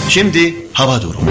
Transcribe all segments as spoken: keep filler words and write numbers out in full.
Şimdi hava durumu.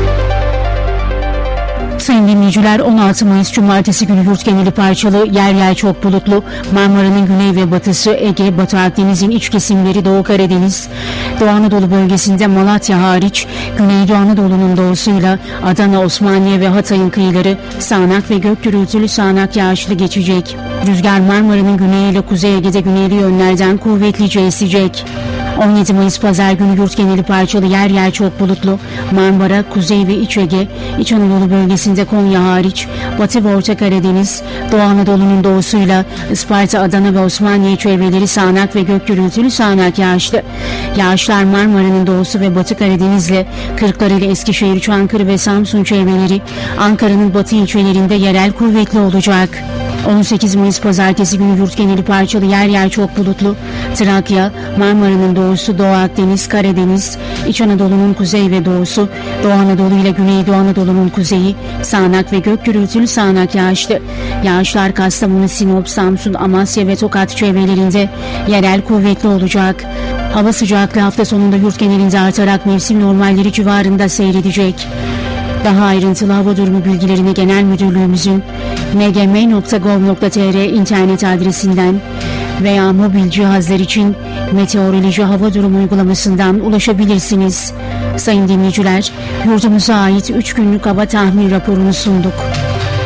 Sayın dinleyiciler, on altı Mayıs Cumartesi günü yurt geneli parçalı, yer yer çok bulutlu. Marmara'nın güney ve batısı, Ege, Batı Akdeniz'in iç kesimleri, Doğu Karadeniz, Doğu Anadolu bölgesinde Malatya hariç, Güneydoğu Anadolu'nun doğusuyla Adana, Osmaniye ve Hatay'ın kıyıları sağanak ve gök gürültülü sağanak yağışlı geçecek. Rüzgar Marmara'nın güneyi ile Kuzey Ege'de güneyli yönlerden kuvvetlice esecek. on yedi Mayıs Pazar günü yurt geneli parçalı, yer yer çok bulutlu. Marmara, Kuzey ve İç Ege, İç Anadolu bölgesinde Konya hariç, Batı ve Orta Karadeniz, Doğu Anadolu'nun doğusuyla Isparta, Adana ve Osmaniye çevreleri sağanak ve gök gürültülü sağanak yağışlı. Yağışlar Marmara'nın doğusu ve Batı Karadeniz'le Kırklareli, Eskişehir, Çankırı ve Samsun çevreleri, Ankara'nın batı ilçelerinde yerel kuvvetli olacak. on sekiz Mayıs Pazartesi günü yurt geneli parçalı, yer yer çok bulutlu. Trakya, Marmara'nın doğusu, Doğu Akdeniz, Karadeniz, İç Anadolu'nun kuzey ve doğusu, Doğu Anadolu ile Güneydoğu Anadolu'nun kuzeyi sağanak ve gök gürültülü sağanak yağışlı. Yağışlar Kastamonu, Sinop, Samsun, Amasya ve Tokat çevrelerinde yerel kuvvetli olacak. Hava sıcaklığı hafta sonunda yurt genelinde artarak mevsim normalleri civarında seyredecek. Daha ayrıntılı hava durumu bilgilerini Genel Müdürlüğümüzün m g m nokta gov nokta t r internet adresinden veya mobil cihazlar için meteoroloji hava durumu uygulamasından ulaşabilirsiniz. Sayın dinleyiciler, yurdumuza ait üç günlük hava tahmin raporunu sunduk.